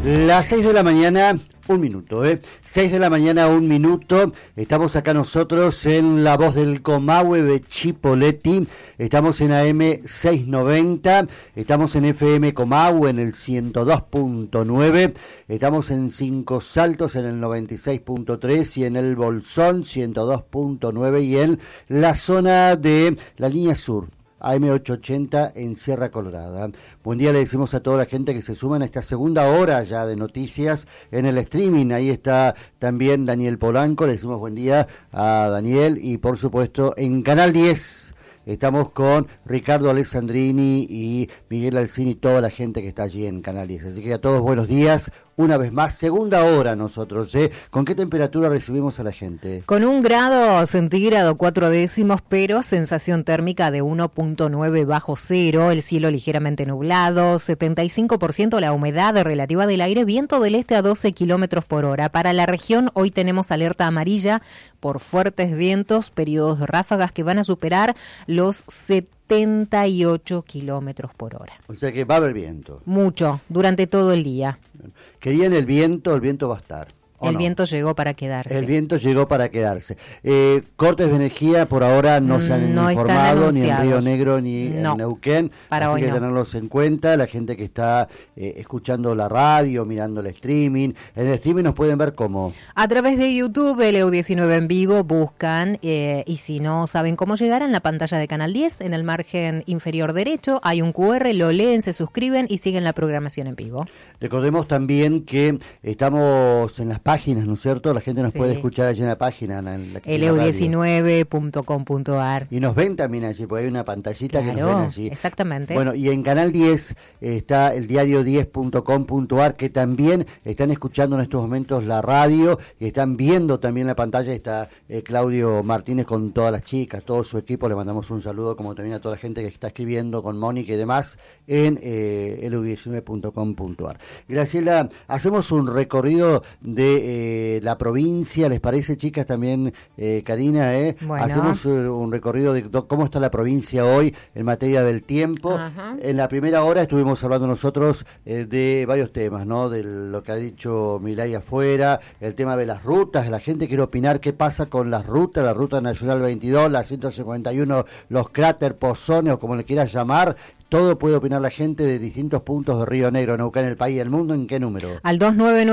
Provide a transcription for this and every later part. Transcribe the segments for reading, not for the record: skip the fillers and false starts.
Las 6 de la mañana, un minuto, 6 de la mañana, un minuto. Estamos acá nosotros en La Voz del Comahue de Chipoleti. Estamos en AM 690. Estamos en FM Comahue en el 102.9. Estamos en Cinco Saltos en el 96.3 y en el Bolsón 102.9 y en la zona de la línea sur. AM880 en Sierra Colorada. Buen día, le decimos a toda la gente que se suman a esta segunda hora ya de noticias en el streaming. Ahí está también Daniel Polanco, le decimos buen día a Daniel y por supuesto en Canal 10 estamos con Ricardo Alessandrini y Miguel Alcini, toda la gente que está allí en Canal 10. Así que a todos buenos días. Una vez más, segunda hora nosotros, ¿Con qué temperatura recibimos a la gente? Con 1 grado centígrado, 4 décimos, pero sensación térmica de 1.9 bajo cero, el cielo ligeramente nublado, 75% la humedad relativa del aire, viento del este a 12 kilómetros por hora. Para la región, hoy tenemos alerta amarilla por fuertes vientos, periodos de ráfagas que van a superar los 78 kilómetros por hora. O sea que va a haber viento. Mucho, durante todo el día. Querían el viento va a estar. El viento llegó para quedarse. El viento llegó para quedarse. Cortes de energía por ahora no se han informado ni en Río Negro ni en Neuquén. Para así que no. tenerlos en cuenta. La gente que está escuchando la radio, mirando el streaming. En el streaming nos pueden ver cómo. A través de YouTube, LU19 en vivo, buscan y si no saben cómo llegar, en la pantalla de Canal 10, en el margen inferior derecho, hay un QR, lo leen, se suscriben y siguen la programación en vivo. Recordemos también que estamos en las páginas, ¿no es cierto? La gente nos puede escuchar allí en la página. En la LU19.com.ar. Y nos ven también allí, porque hay una pantallita que nos ven allí. Exactamente. Bueno, y en Canal 10 está el diario10.com.ar, que también están escuchando en estos momentos la radio, y están viendo también la pantalla. Está Claudio Martínez con todas las chicas, todo su equipo. Le mandamos un saludo, como también a toda la gente que está escribiendo con Mónica y demás en lu19.com.ar. Graciela, hacemos un recorrido de la provincia, ¿les parece, chicas? También, Karina, Bueno. Hacemos un recorrido de cómo está la provincia hoy en materia del tiempo. Ajá. En la primera hora estuvimos hablando nosotros de varios temas, ¿no? De lo que ha dicho Milay afuera, el tema de las rutas. La gente quiere opinar qué pasa con las rutas, la ruta nacional 22, la 151, los cráter, Pozones o como le quieras llamar. Todo puede opinar la gente de distintos puntos de Río Negro, Neuquén, el país, el mundo. ¿En qué número? Al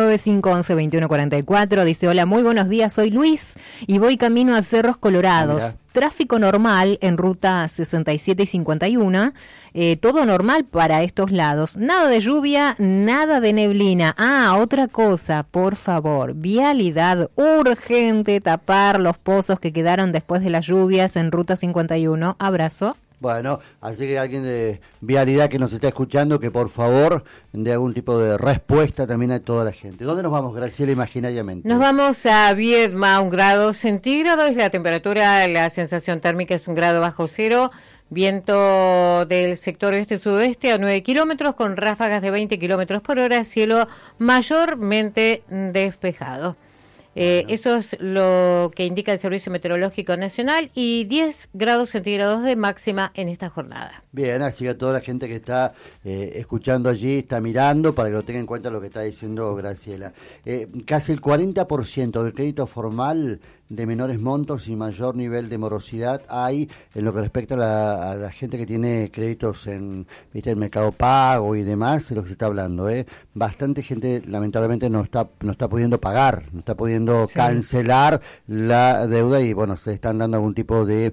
2995112144 dice: hola, muy buenos días, soy Luis y voy camino a Cerros Colorados. Tráfico normal en ruta 67 y 51, todo normal para estos lados. Nada de lluvia, nada de neblina. Otra cosa, por favor, vialidad urgente, tapar los pozos que quedaron después de las lluvias en ruta 51. Abrazo. Bueno, así que alguien de Vialidad que nos está escuchando, que por favor dé algún tipo de respuesta también a toda la gente. ¿Dónde nos vamos, Graciela, imaginariamente? Nos vamos a Viedma, 1 grado centígrado, es la temperatura, la sensación térmica es 1 grado bajo cero, viento del sector oeste-sudoeste a 9 kilómetros con ráfagas de 20 kilómetros por hora, cielo mayormente despejado. Eso es lo que indica el Servicio Meteorológico Nacional y 10 grados centígrados de máxima en esta jornada. Bien, así que a toda la gente que está escuchando allí, está mirando, para que lo tenga en cuenta lo que está diciendo Graciela. Casi el 40% del crédito formal de menores montos y mayor nivel de morosidad hay en lo que respecta a la gente que tiene créditos en el Mercado Pago y demás, de lo que se está hablando. Bastante gente lamentablemente no está pudiendo pagar, no está pudiendo cancelar la deuda y bueno, se están dando algún tipo de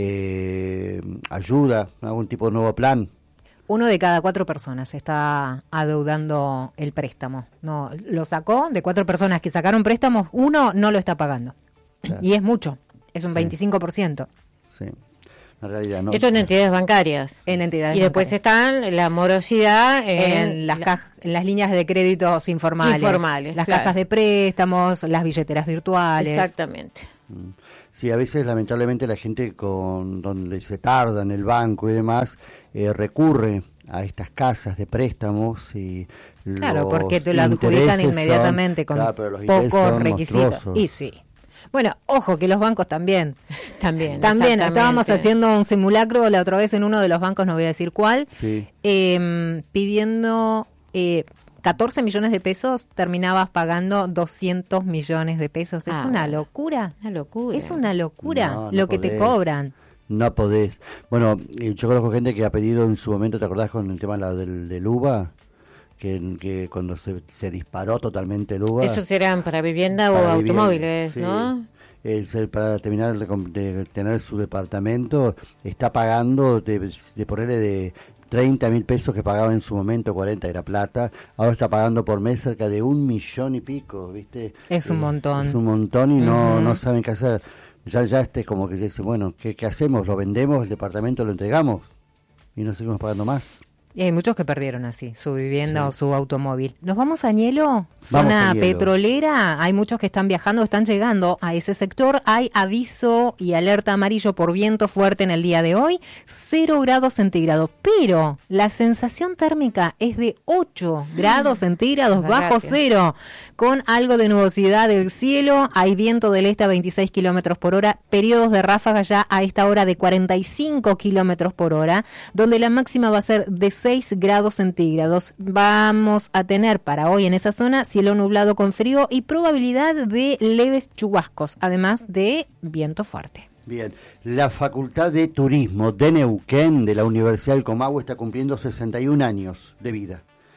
ayuda, algún tipo de nuevo plan. 1 de cada 4 personas está adeudando el préstamo. No, lo sacó de 4 personas que sacaron préstamos, 1 no lo está pagando. Claro. Y es mucho, es un 25%. Sí, en realidad no. Esto en entidades bancarias. En entidades y después bancarias. están la morosidad en las líneas de créditos informales. Las casas de préstamos, las billeteras virtuales. Exactamente. Sí, a veces lamentablemente la gente donde se tarda en el banco y demás, recurre a estas casas de préstamos y claro, porque te lo adjudican inmediatamente con pocos requisitos. Y sí. Bueno, ojo que los bancos también estábamos haciendo un simulacro la otra vez en uno de los bancos, no voy a decir cuál, pidiendo 14 millones de pesos, terminabas pagando 200 millones de pesos. Es una locura. Una locura. Es una locura No lo que te cobran. No podés. Bueno, yo conozco gente que ha pedido en su momento, ¿te acordás con el tema del UVA? Que cuando se disparó totalmente el UVA. ¿Esos eran para vivienda o automóviles, no? Para terminar de tener su departamento, está pagando de ponerle de 30.000 pesos que pagaba en su momento, 40 era plata, ahora está pagando por mes cerca de 1 millón y pico, ¿viste? Es un montón. Es un montón y no saben qué hacer. Ya es como que dicen, bueno, ¿qué hacemos? ¿Lo vendemos, el departamento lo entregamos? Y no seguimos pagando más. Y hay muchos que perdieron así su vivienda o su automóvil. ¿Nos vamos a Ñelo? Zona petrolera. Hay muchos que están viajando, están llegando a ese sector. Hay aviso y alerta amarillo por viento fuerte en el día de hoy. 0 grados centígrados. Pero la sensación térmica es de 8 grados centígrados bajo cero. Con algo de nubosidad del cielo. Hay viento del este a 26 kilómetros por hora. Periodos de ráfaga ya a esta hora de 45 kilómetros por hora. Donde la máxima va a ser de 6 grados centígrados. Vamos a tener para hoy en esa zona cielo nublado con frío y probabilidad de leves chubascos, además de viento fuerte. Bien, la Facultad de Turismo de Neuquén de la Universidad del Comahue está cumpliendo 61 años de vida.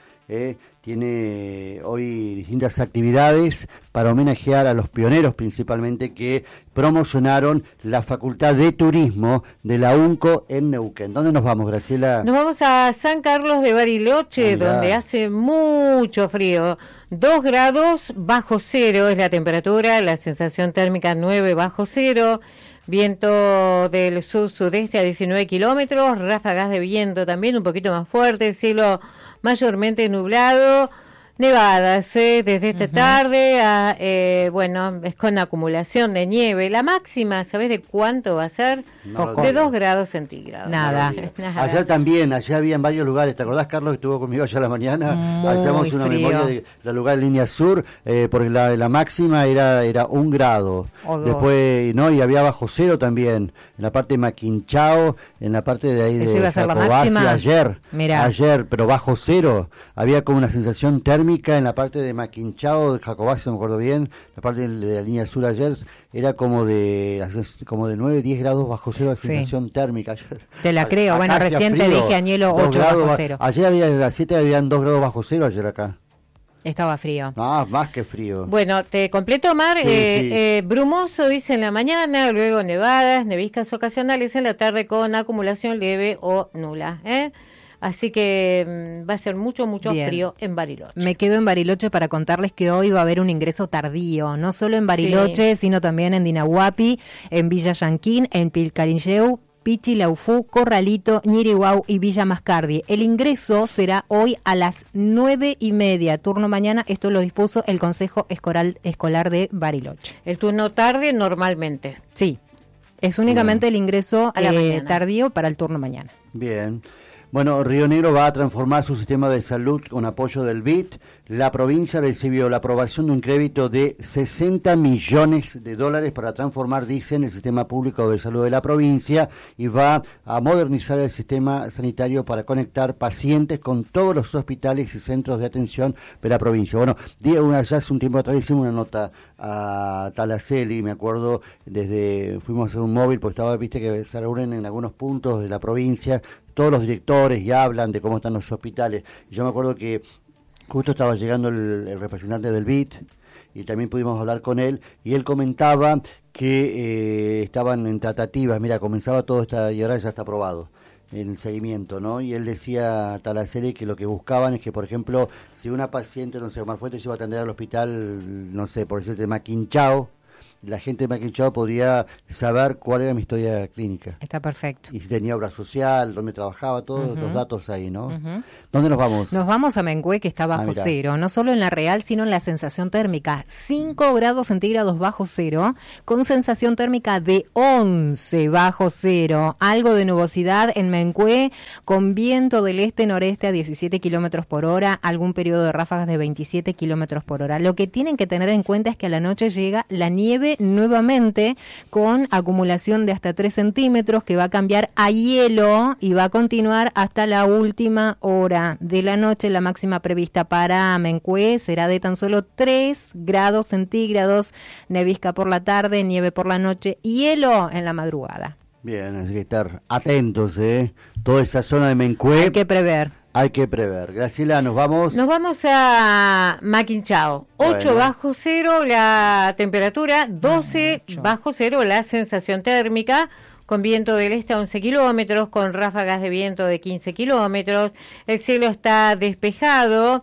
Tiene hoy distintas actividades para homenajear a los pioneros principalmente que promocionaron la Facultad de Turismo de la UNCO en Neuquén. ¿Dónde nos vamos, Graciela? Nos vamos a San Carlos de Bariloche, donde hace mucho frío. 2 grados bajo cero es la temperatura, la sensación térmica 9 bajo cero. Viento del sur-sudeste a 19 kilómetros, ráfagas de viento también un poquito más fuerte, cielo mayormente nublado, nevadas desde esta tarde, bueno, es con acumulación de nieve. La máxima, ¿sabés de cuánto va a ser? De 2 grados centígrados. Nada. Ayer también, ayer había en varios lugares, ¿te acordás, Carlos, que estuvo conmigo allá a la mañana? Hacíamos una memoria del lugar de línea sur, porque la máxima era 1 grado. Después, no, y había bajo cero también, en la parte de Maquinchao, en la parte de ahí de Jacobasi, ayer, pero bajo cero, había como una sensación térmica en la parte de Maquinchao, de Jacobasi, no me acuerdo bien, la parte de la línea sur ayer, era como de 9, 10 grados bajo cero la sensación térmica ayer. Te la creo, bueno, recién te dije, Añelo, 8 bajo cero. Ayer a las 7 habían 2 grados bajo cero ayer acá. Estaba frío. Más que frío. Bueno, te completo, Mar. Brumoso, dice en la mañana, luego nevadas, neviscas ocasionales en la tarde con acumulación leve o nula. Así que va a ser mucho frío en Bariloche. Me quedo en Bariloche para contarles que hoy va a haber un ingreso tardío, no solo en Bariloche, sino también en Dinahuapi, en Villa Yanquín, en Pilcarinlleu, Pichi, Laufú, Corralito, Ñiriguau y Villa Mascardi. El ingreso será hoy a las 9:30, turno mañana. Esto lo dispuso el Consejo Escolar de Bariloche. El turno tarde normalmente. Sí, es únicamente el ingreso tardío para el turno mañana. Bien. Bueno, Río Negro va a transformar su sistema de salud con apoyo del BID. La provincia recibió la aprobación de un crédito de $60 millones para transformar, dicen, el sistema público de salud de la provincia y va a modernizar el sistema sanitario para conectar pacientes con todos los hospitales y centros de atención de la provincia. Bueno, ya hace un tiempo atrás hicimos una nota a Talaceli, me acuerdo, fuimos a hacer un móvil, porque viste que se reúnen en algunos puntos de la provincia todos los directores y hablan de cómo están los hospitales. Yo me acuerdo que justo estaba llegando el representante del BID y también pudimos hablar con él y él comentaba que estaban en tratativas, mira, comenzaba todo y ahora ya está aprobado el seguimiento, ¿no? Y él decía a Talaceli que lo que buscaban es que, por ejemplo, si una paciente, no sé, Marfuente se iba a atender al hospital, no sé, por decirte, Maquinchao, la gente de Maquinchao podía saber cuál era mi historia clínica. Está perfecto. Y si tenía obra social, dónde trabajaba, todos los datos ahí, ¿no? ¿Dónde nos vamos? Nos vamos a Mengué, que está bajo cero, no solo en la real, sino en la sensación térmica. 5 grados centígrados bajo cero, con sensación térmica de 11 bajo cero. Algo de nubosidad en Mengué, con viento del este-noreste a 17 kilómetros por hora, algún periodo de ráfagas de 27 kilómetros por hora. Lo que tienen que tener en cuenta es que a la noche llega la nieve nieve nuevamente con acumulación de hasta 3 centímetros que va a cambiar a hielo y va a continuar hasta la última hora de la noche. La máxima prevista para Mencue será de tan solo 3 grados centígrados, nevisca por la tarde, nieve por la noche, hielo en la madrugada. Bien, así que estar atentos, toda esa zona de Mencue. Hay que prever. Hay que prever. Graciela, nos vamos. Nos vamos a Maquinchao. 8 bajo cero la temperatura, 12 bajo cero la sensación térmica, con viento del este a 11 kilómetros, con ráfagas de viento de 15 kilómetros. El cielo está despejado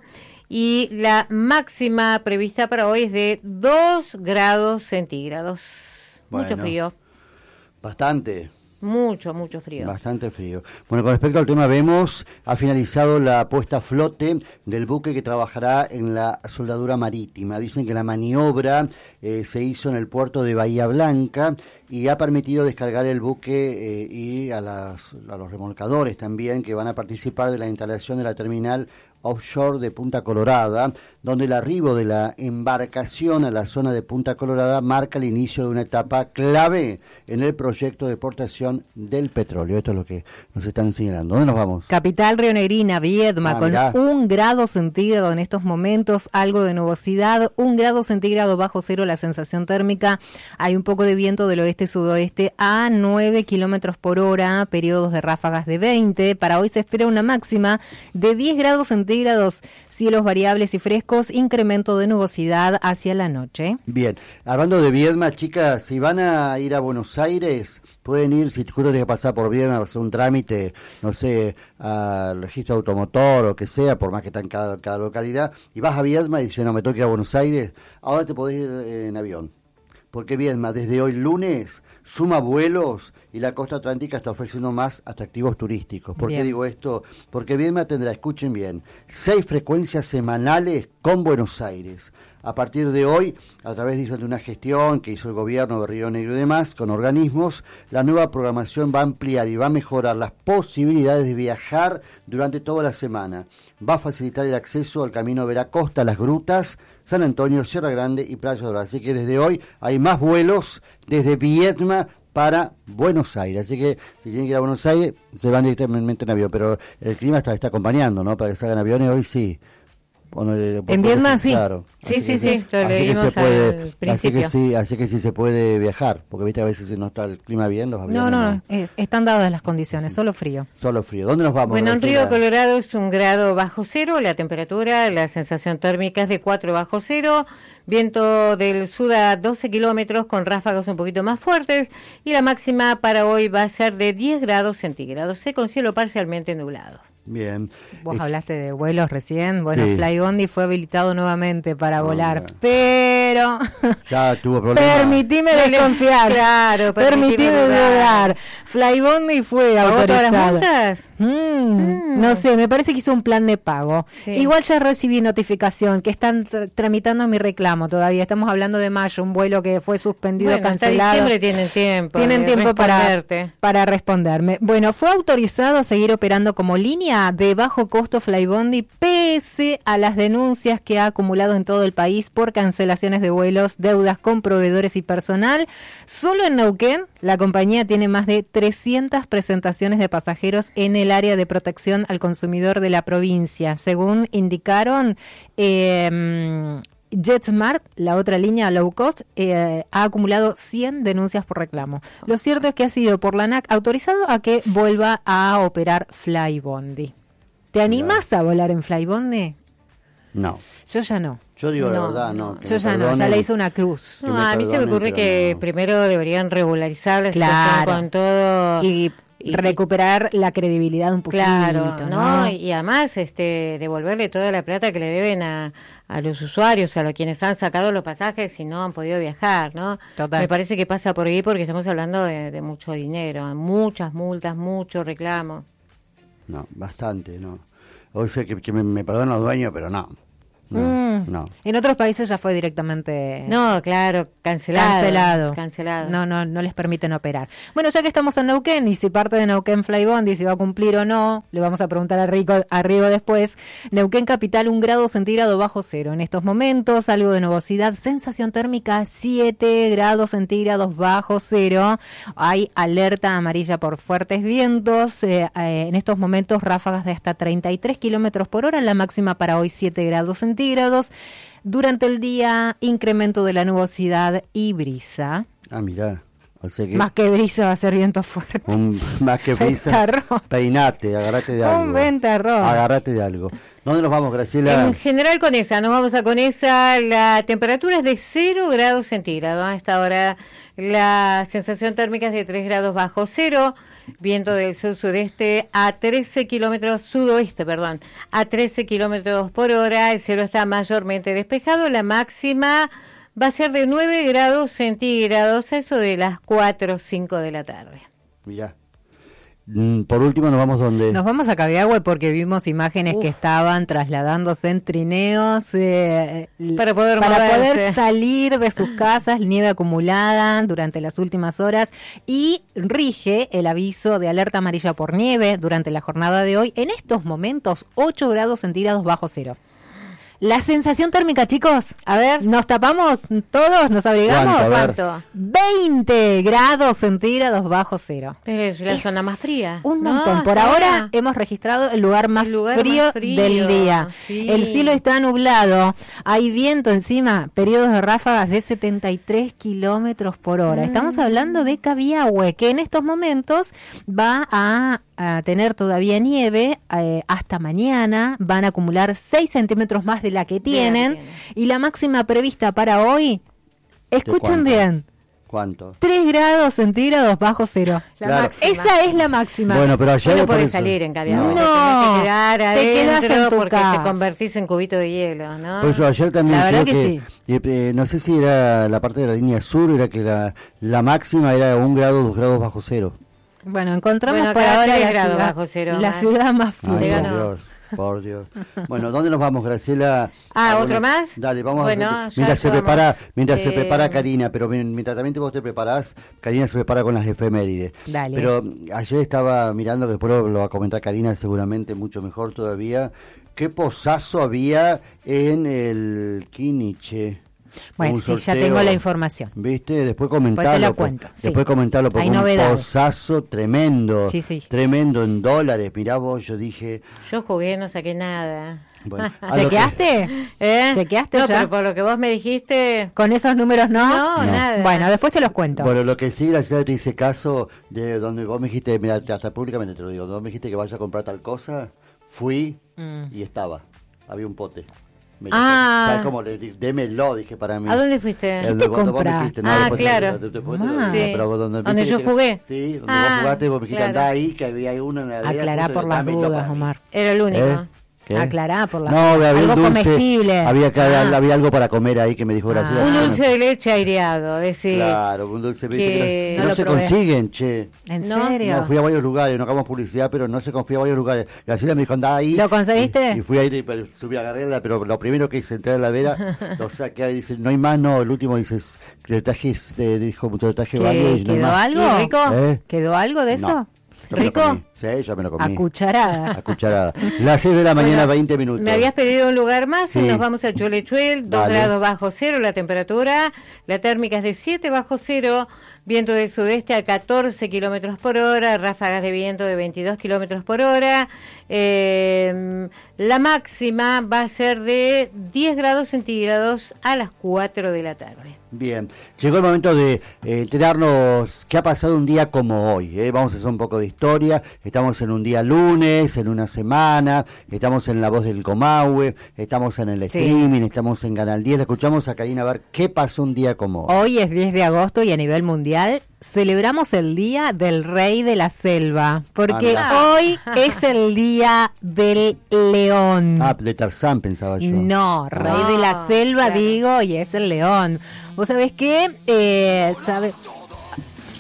y la máxima prevista para hoy es de 2 grados centígrados. Bueno, mucho frío. Bastante. Mucho frío. Bastante frío. Bueno, con respecto al tema, ha finalizado la puesta a flote del buque que trabajará en la soldadura marítima. Dicen que la maniobra se hizo en el puerto de Bahía Blanca y ha permitido descargar el buque y a los remolcadores también que van a participar de la instalación de la terminal offshore de Punta Colorada, donde el arribo de la embarcación a la zona de Punta Colorada marca el inicio de una etapa clave en el proyecto de exportación del petróleo. Esto es lo que nos están señalando. ¿Dónde nos vamos? Capital Rionegrina, Viedma, con mirá. 1 grado centígrado en estos momentos, algo de nubosidad, 1 grado centígrado bajo cero la sensación térmica, hay un poco de viento del oeste-sudoeste a 9 kilómetros por hora, periodos de ráfagas de 20. Para hoy se espera una máxima de 10 grados centígrados, cielos variables y frescos, incremento de nubosidad hacia la noche. Bien, hablando de Viedma, chicas, si van a ir a Buenos Aires, pueden ir, si juro que pasar por Viedma, hacer un trámite, no sé, al registro automotor o que sea, por más que está en cada localidad, y vas a Viedma y dices, no, me tengo que ir a Buenos Aires, ahora te podés ir en avión. Porque Viedma, desde hoy lunes, suma vuelos y la costa atlántica está ofreciendo más atractivos turísticos. ¿Por qué digo esto? Porque Viedma tendrá, escuchen bien, 6 frecuencias semanales con Buenos Aires. A partir de hoy, a través de una gestión que hizo el gobierno de Río Negro y demás, con organismos, la nueva programación va a ampliar y va a mejorar las posibilidades de viajar durante toda la semana. Va a facilitar el acceso al camino Veracosta, las grutas, San Antonio, Sierra Grande y Playa Dorada. Así que desde hoy hay más vuelos desde Viedma para Buenos Aires. Así que si tienen que ir a Buenos Aires, se van directamente en avión. Pero el clima está acompañando, ¿no? Para que salgan aviones hoy sí. En Viedma sí. Claro. Sí, lo leímos al principio. Así que sí se puede viajar, porque viste a veces si no está el clima bien, los aviones No, están dadas las condiciones, solo frío. Solo frío. ¿Dónde nos vamos? Bueno, en Río Colorado es 1 grado bajo cero, la temperatura, la sensación térmica es de 4 bajo cero, viento del sur a 12 kilómetros con ráfagas un poquito más fuertes y la máxima para hoy va a ser de 10 grados centígrados, con cielo parcialmente nublado. Bien. Vos hablaste de vuelos recién. Bueno, sí. Flybondi fue habilitado nuevamente para volar, pero ya tuvo problemas. Permitime desconfiar. Claro, permitime dudar. Flybondi fue autorizado. ¿Todas las multas? No sé, me parece que hizo un plan de pago. Sí. Igual ya recibí notificación que están tramitando mi reclamo todavía. Estamos hablando de mayo, un vuelo que fue suspendido, cancelado. Hasta diciembre tienen tiempo. Tienen tiempo para responderme. Bueno, fue autorizado a seguir operando como línea de bajo costo Flybondi pese a las denuncias que ha acumulado en todo el país por cancelaciones de vuelos, deudas con proveedores y personal. Solo en Neuquén, la compañía tiene más de 300 presentaciones de pasajeros en el área de protección al consumidor de la provincia. Según indicaron, JetSmart, la otra línea low cost, ha acumulado 100 denuncias por reclamo. Lo cierto es que ha sido por la ANAC autorizado a que vuelva a operar Flybondi. ¿Te animás a volar en Flybondi? No. Yo ya no. Yo digo la verdad, no. Yo ya no, ya le hice una cruz. No, a mí se me ocurre que primero deberían regularizar la situación con todo y recuperar la credibilidad un poquito. Claro, ¿no? Y además devolverle toda la plata que le deben a los usuarios, a los quienes han sacado los pasajes y no han podido viajar, ¿no? Total. Me parece que pasa por ahí porque estamos hablando de mucho dinero, muchas multas, mucho reclamo. No, bastante, no. O sea, que me perdonen los dueños, pero no. no. En otros países ya fue directamente... No, claro, cancelado. No les permiten operar. Bueno, ya que estamos en Neuquén, y si parte de Neuquén Flybondi, si va a cumplir o no, le vamos a preguntar a Rigo después. Neuquén capital, 1 grado centígrado bajo cero. En estos momentos, algo de nubosidad, sensación térmica 7 grados centígrados bajo cero. Hay alerta amarilla por fuertes vientos. En estos momentos, ráfagas de hasta 33 kilómetros por hora. La máxima para hoy 7 grados centígrados. Durante el día, incremento de la nubosidad y brisa. Ah, mirá. O sea que más que brisa va a ser viento fuerte. Más que brisa, ventarrón. Peinate, agarrate de algo. Un ventarrón. Agarrate de algo. ¿Dónde nos vamos, Graciela? En general Conesa, nos vamos a Conesa. La temperatura es de 0 grados centígrados. A esta hora la sensación térmica es de 3 grados bajo cero. Viento del sur-sudeste a 13 kilómetros, sudoeste, perdón, a 13 kilómetros por hora. El cielo está mayormente despejado. La máxima va a ser de 9 grados centígrados, a eso de las 4 o 5 de la tarde. Mirá. Por último, nos vamos donde... Nos vamos a Cabiahue porque vimos imágenes que estaban trasladándose en trineos para poder salir de sus casas, nieve acumulada durante las últimas horas, y rige el aviso de alerta amarilla por nieve durante la jornada de hoy. En estos momentos, 8 grados centígrados bajo cero. La sensación térmica, chicos, a ver, ¿nos tapamos todos? ¿Nos abrigamos? ¿Cuánto? 20 grados centígrados bajo cero. Pero es la zona más fría. Un montón. Por ahora hemos registrado el lugar más frío del día. Sí. El cielo está nublado, hay viento encima, periodos de ráfagas de 73 kilómetros por hora. Estamos hablando de Cabiahue, que en estos momentos va a tener todavía nieve hasta mañana. Van a acumular 6 centímetros más de la que tienen, y la máxima prevista para hoy, escuchen bien, ¿cuánto? 3 grados centígrados bajo cero. Claro. Esa es la máxima. Bueno, pero ayer no podés salir en Cabiahue. No, te quedas en tu porque casa. Te convertís en cubito de hielo, ¿no? Por eso ayer también la creo verdad que sí. No sé si era la parte de la línea sur, era que la máxima era 1 grado, 2 grados bajo cero. Bueno, encontramos por ahora la ciudad más fría. Por Dios. Bueno, ¿dónde nos vamos, Graciela? ¿Otro más? Dale, vamos bueno, a mientras se prepara Karina, pero mientras también vos te preparás, Karina se prepara con las efemérides. Dale. Pero ayer estaba mirando, que después lo va a comentar Karina seguramente mucho mejor todavía, qué posazo había en el Quiniche. Bueno, sí, ya tengo la información. ¿Viste? Después comentarlo. Pues te lo cuento. Después comentarlo porque hay novedades. Un posazo tremendo. Sí. Tremendo en dólares. Mirá vos, yo dije... Yo jugué, no saqué nada. Bueno, ¿Chequeaste? ¿Chequeaste no, ya? pero por lo que vos me dijiste... ¿Con esos números no? No, nada. Bueno, después te los cuento. Bueno, lo que sí, Graciela, te hice caso de donde vos me dijiste, mira, hasta públicamente te lo digo, donde vos me dijiste que vaya a comprar tal cosa, fui y estaba. Había un pote. ¿Sabes cómo? Démelo, dije para mí. ¿A dónde fuiste? ¿Qué te compraste? Claro. ¿Donde yo jugué? Sí, donde vos jugaste, vos me dijiste andá ahí, que había uno en la heladera. Aclará por las dudas, Omar. Era el único. Aclará por las dudas. No, había algo un dulce, comestible. Había algo para comer ahí que me dijo Graciela. Un dulce de leche aireado, decir. Claro, un dulce de leche que no se consiguen, che. ¿En serio? No, fui a varios lugares, no hagamos publicidad, pero no se confía a varios lugares. Graciela me dijo, andá ahí. ¿Lo conseguiste? Y fui ahí, subí a agarrarla, pero lo primero que hice, entrar a la heladera, lo saqué ahí, dice, no hay más, no, el último dice, le traje, dijo, mucho traje varios. ¿Quedó algo? ¿Rico? ¿Quedó algo de eso? No. ¿Rico? Sí, yo me lo comí. A cucharadas. A cucharadas. Las 6 de la mañana, 20 minutos. Me habías pedido un lugar más y nos vamos a Cholechuel, 2 grados bajo cero la temperatura, la térmica es de 7 bajo cero, viento del sudeste a 14 kilómetros por hora, ráfagas de viento de 22 kilómetros por hora. La máxima va a ser de 10 grados centígrados a las 4 de la tarde. Bien, llegó el momento de enterarnos qué ha pasado un día como hoy. Vamos a hacer un poco de historia. Estamos en un día lunes, en una semana, estamos en La Voz del Comahue, estamos en el streaming, estamos en Canal 10. Le escuchamos a Karina a ver qué pasó un día como hoy. Hoy es 10 de agosto y a nivel mundial celebramos el Día del Rey de la Selva, porque hoy es el Día del León. De Tarzán pensaba yo. No, Rey de la Selva, digo, y es el león. ¿Vos sabés qué?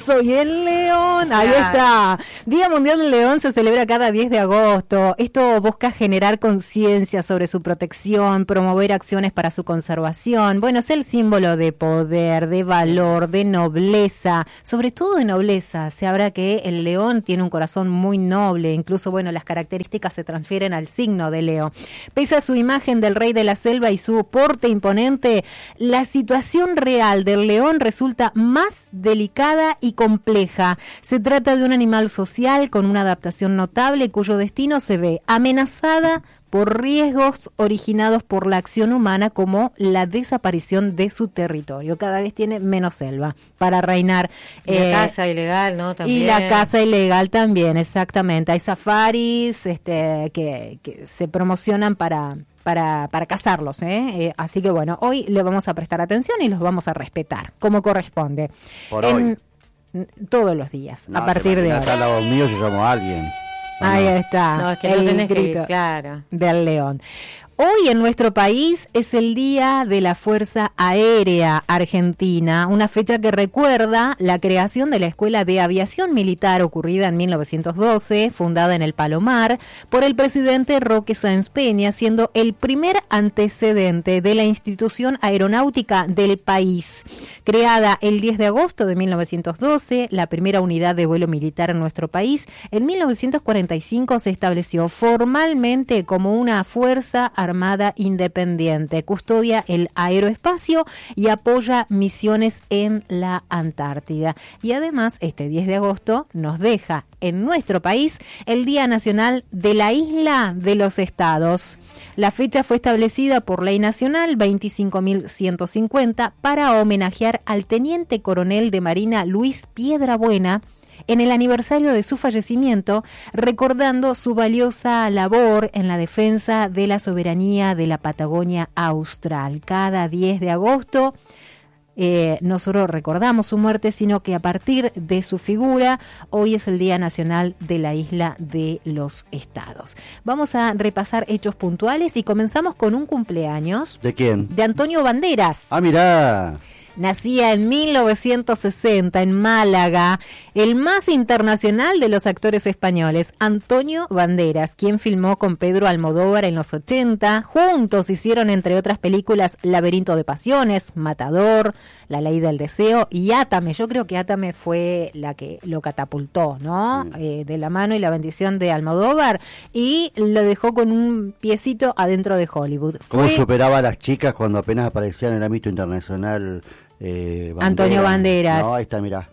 soy el león. Ahí está. Día Mundial del León se celebra cada 10 de agosto. Esto busca generar conciencia sobre su protección, promover acciones para su conservación. Bueno, es el símbolo de poder, de valor, de nobleza, sobre todo de nobleza. Se habla que el león tiene un corazón muy noble, incluso, bueno, las características se transfieren al signo de Leo. Pese a su imagen del rey de la selva y su porte imponente, la situación real del león resulta más delicada y compleja. Se trata de un animal social con una adaptación notable cuyo destino se ve amenazada por riesgos originados por la acción humana, como la desaparición de su territorio. Cada vez tiene menos selva para reinar. La caza ilegal, ¿no? También. Y la caza ilegal también, exactamente. Hay safaris que se promocionan para cazarlos, así que bueno, hoy le vamos a prestar atención y los vamos a respetar, como corresponde. Por hoy. Todos los días, No, a partir de acá al ahora. lado mío yo llamo a alguien. Ahí está, No, es que no el tenés grito claro. del león. Hoy en nuestro país es el Día de la Fuerza Aérea Argentina, una fecha que recuerda la creación de la Escuela de Aviación Militar ocurrida en 1912, fundada en el Palomar, por el presidente Roque Sáenz Peña, siendo el primer antecedente de la institución aeronáutica del país. Creada el 10 de agosto de 1912, la primera unidad de vuelo militar en nuestro país, en 1945 se estableció formalmente como una fuerza armada independiente, custodia el aeroespacio y apoya misiones en la Antártida. Y además, este 10 de agosto nos deja en nuestro país el Día Nacional de la Isla de los Estados. La fecha fue establecida por Ley Nacional 25.150 para homenajear al teniente coronel de Marina Luis Piedrabuena en el aniversario de su fallecimiento, recordando su valiosa labor en la defensa de la soberanía de la Patagonia Austral. Cada 10 de agosto no solo recordamos su muerte, sino que a partir de su figura, hoy es el Día Nacional de la Isla de los Estados. Vamos a repasar hechos puntuales y comenzamos con un cumpleaños. ¿De quién? De Antonio Banderas. Ah, mirá. Nacía en 1960 en Málaga, el más internacional de los actores españoles, Antonio Banderas, quien filmó con Pedro Almodóvar en los 80. Juntos hicieron, entre otras películas, Laberinto de Pasiones, Matador, La Ley del Deseo y Átame. Yo creo que Átame fue la que lo catapultó, ¿no? De la mano y la bendición de Almodóvar, y lo dejó con un piecito adentro de Hollywood. ¿Cómo superaba a las chicas cuando apenas aparecía en el ámbito internacional? Antonio Banderas. No, ahí está, mirá.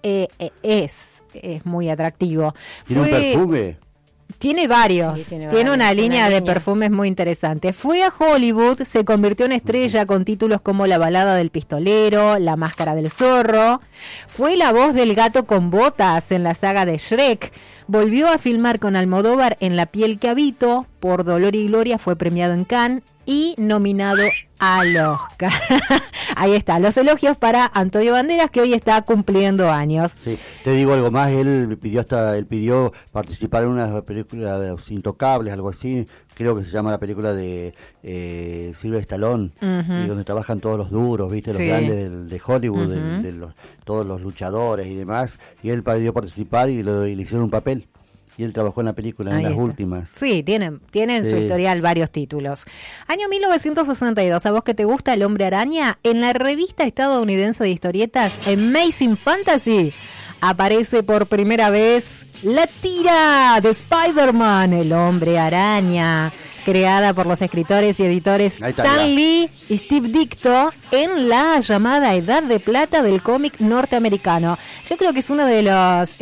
Es muy atractivo. ¿Tiene un perfume? Tiene varios, Sí, tiene una línea de perfumes muy interesante. Fue a Hollywood, se convirtió en estrella con títulos como La balada del pistolero, La máscara del zorro. Fue la voz del gato con botas en la saga de Shrek. Volvió a filmar con Almodóvar en La piel que habito. Por Dolor y Gloria fue premiado en Cannes y nominado al Oscar. Ahí está, los elogios para Antonio Banderas, que hoy está cumpliendo años. Sí, te digo algo más, él pidió participar en una película de Los Intocables, algo así, creo que se llama la película de Sylvester Stallone, y donde trabajan todos los duros, ¿viste? Los grandes de Hollywood, todos los luchadores y demás, y él pidió participar y le hicieron un papel. Y él trabajó en la película, en las últimas. Sí, tienen en su historial varios títulos. Año 1962, ¿a vos que te gusta El Hombre Araña? En la revista estadounidense de historietas Amazing Fantasy aparece por primera vez la tira de Spider-Man, El Hombre Araña, creada por los escritores y editores Stan Lee y Steve Ditko en la llamada Edad de Plata del cómic norteamericano. Yo creo que es uno de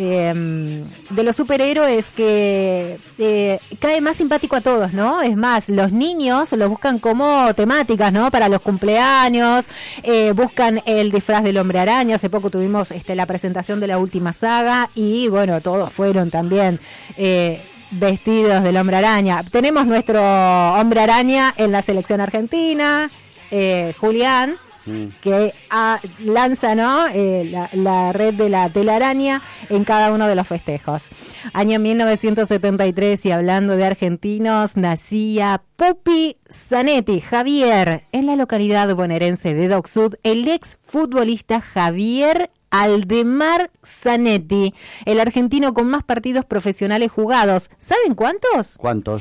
los superhéroes que cae más simpático a todos, ¿no? Es más, los niños lo buscan como temáticas, ¿no? Para los cumpleaños, buscan el disfraz del Hombre Araña. Hace poco tuvimos la presentación de la última saga y bueno, todos fueron también vestidos del Hombre Araña. Tenemos nuestro Hombre Araña en la selección argentina, Julián, que lanza, ¿no? La red de la telaraña en cada uno de los festejos. Año 1973, y hablando de argentinos, nacía Pupi Zanetti, Javier, en la localidad bonaerense de Dock Sud. El ex futbolista Javier Aldemar Zanetti, el argentino con más partidos profesionales jugados. ¿Saben cuántos? ¿Cuántos?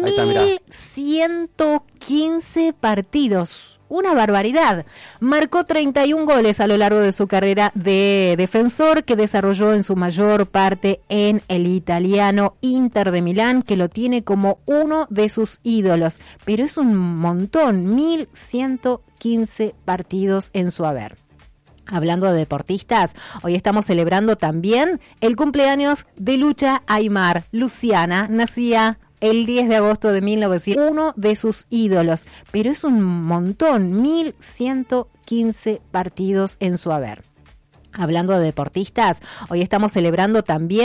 1.115 partidos. Una barbaridad. Marcó 31 goles a lo largo de su carrera de defensor, que desarrolló en su mayor parte en el italiano Inter de Milán, que lo tiene como uno de sus ídolos. Pero es un montón, 1.115 partidos en su haber. Hablando de deportistas, hoy estamos celebrando también el cumpleaños de Lucha Aymar. Luciana nacía el 10 de agosto de 1900, uno de sus ídolos, pero es un montón, 1.115 partidos en su haber. Hablando de deportistas, hoy estamos celebrando también